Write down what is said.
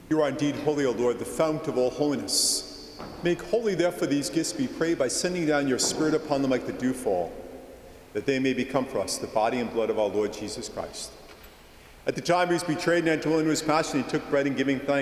You are indeed holy, O Lord, the fount of all holiness. Make holy, therefore, these gifts, we pray, by sending down your Spirit upon them like the dewfall, that they may become for us the body and blood of our Lord Jesus Christ. At the time he was betrayed and entered into his passion, he took bread and giving thanks.